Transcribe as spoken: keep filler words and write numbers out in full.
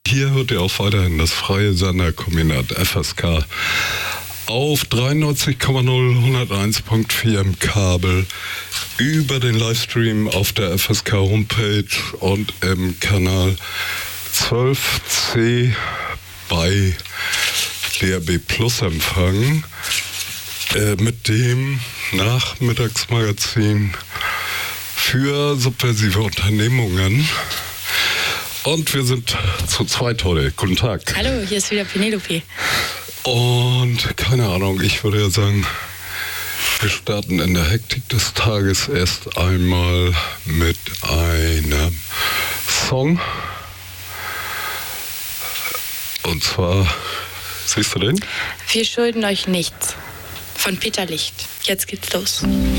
Hier hört ihr auch weiterhin das freie Senderkombinat F S K auf dreiundneunzig Komma null, hunderteins Komma vier im Kabel, über den Livestream auf der F S K Homepage und im Kanal zwölf C bei D R B Plus empfangen, äh, mit dem Nachmittagsmagazin für subversive Unternehmungen. Und wir sind zu zweit heute. Guten Tag. Hallo, hier ist wieder Penelope. Und keine Ahnung, ich würde ja sagen, wir starten in der Hektik des Tages erst einmal mit einem Song. Und zwar, siehst du den? Wir schulden euch nichts. Von Peter Licht. Jetzt geht's los.